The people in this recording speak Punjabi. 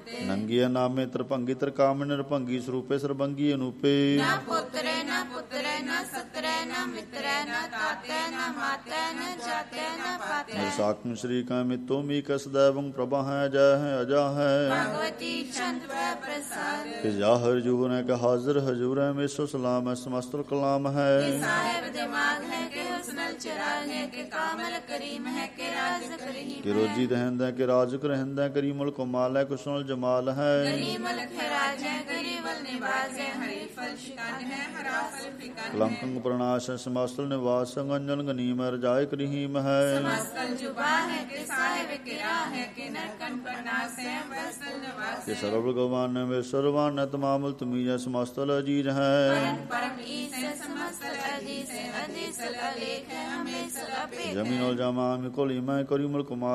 ਨੰਗੀਆ ਨਾਮੇ ਤਰਭੰਗੀ ਤਰਕਾਮ ਨਿਰਭੰਗੀ ਸਰੂਪੇ ਸਰਬੰਗੀ ਅਨੂਪੇ ਨਾ ਪੁੱਤਰੇ ਨਾ ਪੁੱਤਰੇ ਨਾ ਸਤਰੇ ਨਾ ਮਿਤਰੇ ਨਾ ਤਾਤੇ ਨਾ ਮਾਤੇ ਨਾ ਜਾਤੇ ਨਾ ਪਾਤੇ ਸਾਖਮ ਸ਼੍ਰੀ ਕਾ ਮਿਤੋ ਮੀ ਕਸ ਦੇਵੰ ਪ੍ਰਭਾ ਹੈ ਜੈ ਹੈ ਅਜਾ ਹੈ ਭਗਵਤੀ ਚੰਦ ਪ੍ਰਸਾਦ ਕਿ ਜਾਹਰ ਜੂਨ ਹੈ ਕਿ ਹਾਜ਼ਰ ਹਜੂਰ ਹੈ ਮੇਸੋ ਸਲਾਮ ਹੈ ਸਮਸਤਲ ਕਲਾਮ ਹੈ ਸਾਹਿਬ ਦਿਮਾਗ ਹੈ ਕਿ ਹੁਸਨਲ ਚਿਰਾਗ ਹੈ ਕਿ ਕਾਮਲ ਕਰੀਮ ਹੈ ਕਿ ਰਾਜ਼ਕ ਰਹੀਮ ਕਿ ਰੋਜੀ ਰਹਿੰਦਾ ਕਿ ਰਾਜਕ ਰਹਿੰਦਾ ਕਰੀ ਮੁਲਕ ਮਾਲ ਹੈ ਕੁਸ਼ਨਲ ਜਮਾਲ ਹੈ ਕਰੀ ਮਲਕ ਹੈ ਰਾਜ ਹੈ ਗਰੀਬਲ ਨਿਵਾਸ ਹੈ ਹਰੀ ਫਲ ਸ਼ਿਕਾਨ ਹੈ ਹਰਾ ਫਲ ਫਿਕਾਨ ਕਲੰਕੰ ਪ੍ਰਣਾਸ਼ ਸਮਸਤਲ ਨਿਵਾਸ ਅੰਜਨ ਗਨੀਮ ਰਜਾਇ ਕਰੀਮ ਹੈ ਸਮਸਤਲ ਜੁਬਾ ਹੈ ਕਿ ਸਾਹਿਬ ਕੇ ਰਾਹ ਹੈ ਕਿ ਨਰਕਨ ਪ੍ਰਨਾਸ ਹੈ ਵਸਤਲ ਨਿਵਾਸ ਕਿ ਸਰਵ ਭਗਵਾਨ ਮੇ ਸਰਵਾਨ ਤਮਾਮੁਲ ਤੁਮੀਜੈ ਸਮਸਤਲ ਅਜੀਜ ਹੈ परम ईस समस्तल अजीस अजीस अलेख है हमें सलापे जमीन और जामा में कोली मैं करी मुल्क